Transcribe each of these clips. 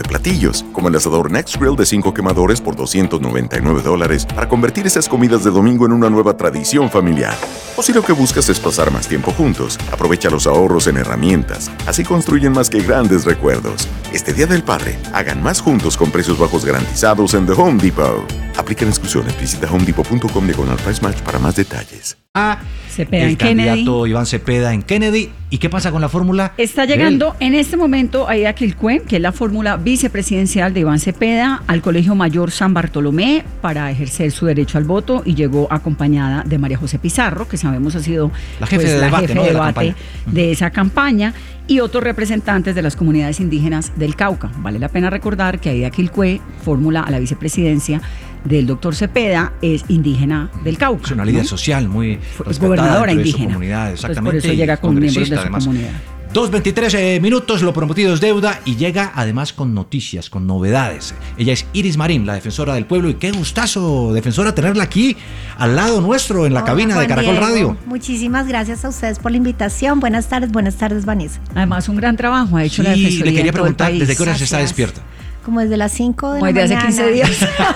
de platillos, como el asador Next Grill de 5 quemadores por $299 para convertir esas comidas de domingo en una nueva tradición familiar. O si lo que buscas es pasar más tiempo juntos, aprovecha los ahorros en herramientas. Así construyen más que grandes recuerdos. Este Día del Padre, hagan más juntos con precios bajos garantizados en The Home Depot. Aplican exclusiones. Visita homedepot.com/price match para más detalles. Cepeda El en Kennedy. candidato Iván Cepeda en Kennedy. ¿Y qué pasa con la fórmula? Está llegando en este momento Aida Quilcue, que es la fórmula vicepresidencial de Iván Cepeda, al Colegio Mayor San Bartolomé para ejercer su derecho al voto, y llegó acompañada de María José Pizarro, que sabemos ha sido la jefe de debate, de esa campaña, y otros representantes de las comunidades indígenas del Cauca. Vale la pena recordar que Aida Quilcue, fórmula a la vicepresidencia del doctor Cepeda, es indígena del Cauca. Es una líder social muy gobernadora indígena. De su comunidad, exactamente. Entonces, por eso llega con miembros de su comunidad. 2:23 minutos, lo prometido es deuda, y llega además con noticias, con novedades. Ella es Iris Marín, la defensora del pueblo, y qué gustazo, defensora, tenerla aquí al lado nuestro en la cabina de Caracol Radio. Muchísimas gracias a ustedes por la invitación. Buenas tardes, Vanessa. Además, un gran trabajo ha hecho la defensoría. Le quería preguntar, ¿desde qué hora se está Gracias. despierta? Como desde las 5 de la Desde mañana. hace 15 días.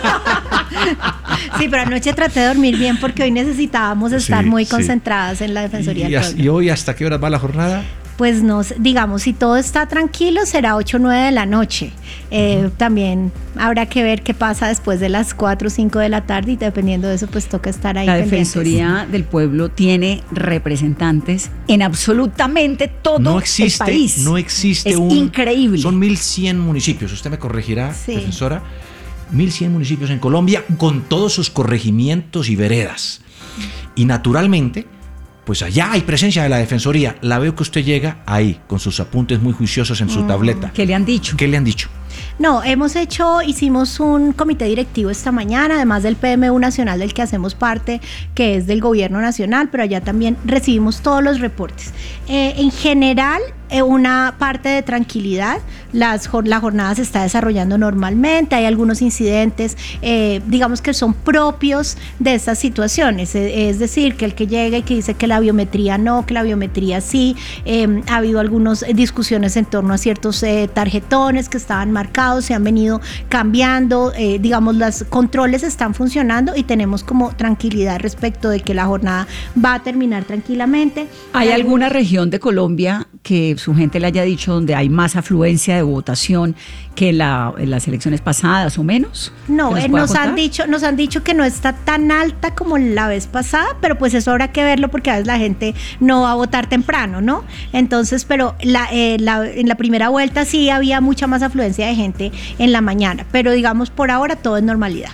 Sí, pero anoche traté de dormir bien porque hoy necesitábamos estar muy concentradas en la defensoría del pueblo. ¿Y hoy hasta qué hora va la jornada? Pues digamos, si todo está tranquilo, será 8 o 9 de la noche. También habrá que ver qué pasa después de las 4 o 5 de la tarde, y dependiendo de eso, pues toca estar ahí. La pendientes. Defensoría del Pueblo tiene representantes en absolutamente todo el país. No existe es increíble. Son 1.100 municipios, usted me corregirá, defensora. 1.100 municipios en Colombia, con todos sus corregimientos y veredas. Y naturalmente, pues allá hay presencia de la Defensoría. La veo que usted llega ahí, con sus apuntes muy juiciosos en su tableta. ¿Qué le han dicho? ¿Qué le han dicho? No, hicimos un comité directivo esta mañana, además del PMU nacional del que hacemos parte, que es del gobierno nacional, pero allá también recibimos todos los reportes. En general, una parte de tranquilidad, la jornada se está desarrollando normalmente, hay algunos incidentes, digamos que son propios de estas situaciones, es decir, que el que llega y que dice que la biometría no, que la biometría sí, ha habido algunas discusiones en torno a ciertos tarjetones que estaban marcados, se han venido cambiando, digamos, los controles están funcionando y tenemos como tranquilidad respecto de que la jornada va a terminar tranquilamente. ¿Hay alguna región de Colombia que su gente le haya dicho donde hay más afluencia de votación que en las elecciones pasadas o menos? No, nos han dicho que no está tan alta como la vez pasada, pero pues eso habrá que verlo porque a veces la gente no va a votar temprano, ¿no? Entonces, pero en la primera vuelta sí había mucha más afluencia de gente en la mañana, pero digamos por ahora todo es normalidad.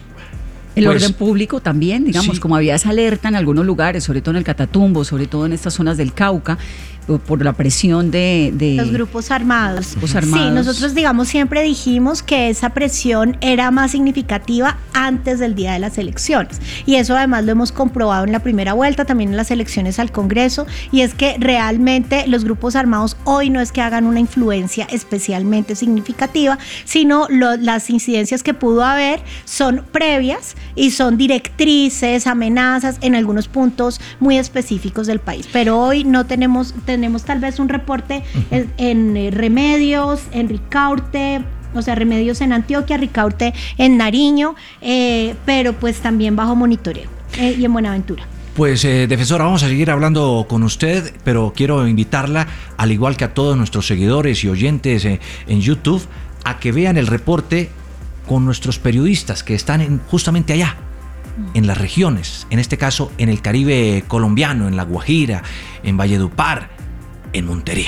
El orden público también, digamos, como había esa alerta en algunos lugares, sobre todo en el Catatumbo, sobre todo en estas zonas del Cauca, por la presión de los grupos armados. Sí, nosotros digamos siempre dijimos que esa presión era más significativa antes del día de las elecciones, y eso además lo hemos comprobado en la primera vuelta, también en las elecciones al Congreso, y es que realmente los grupos armados hoy no es que hagan una influencia especialmente significativa, sino las incidencias que pudo haber son previas y son directrices, amenazas en algunos puntos muy específicos del país, pero hoy no tenemos tal vez un reporte en Remedios, en Ricaurte, o sea, Remedios en Antioquia, Ricaurte en Nariño, pero pues también bajo monitoreo y en Buenaventura. Pues defensora, vamos a seguir hablando con usted, pero quiero invitarla, al igual que a todos nuestros seguidores y oyentes en YouTube, a que vean el reporte con nuestros periodistas que están justamente allá, en las regiones, en este caso en el Caribe colombiano, en La Guajira, en Valledupar, en Montería.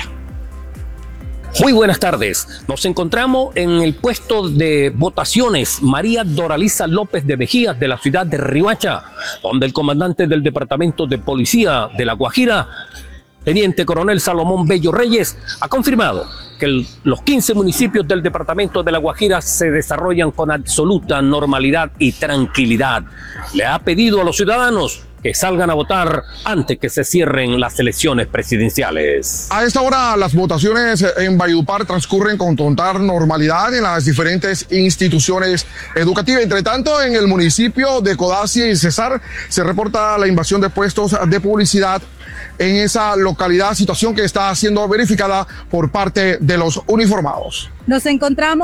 Muy buenas tardes. Nos encontramos en el puesto de votaciones María Doraliza López de Mejías de la ciudad de Riohacha, donde el comandante del Departamento de Policía de La Guajira, Teniente Coronel Salomón Bello Reyes, ha confirmado que los 15 municipios del departamento de La Guajira se desarrollan con absoluta normalidad y tranquilidad. Le ha pedido a los ciudadanos que salgan a votar antes que se cierren las elecciones presidenciales. A esta hora las votaciones en Valledupar transcurren con total normalidad en las diferentes instituciones educativas. Entre tanto, en el municipio de Codazzi y Cesar se reporta la invasión de puestos de publicidad en esa localidad, situación que está siendo verificada por parte de los uniformados. Nos encontramos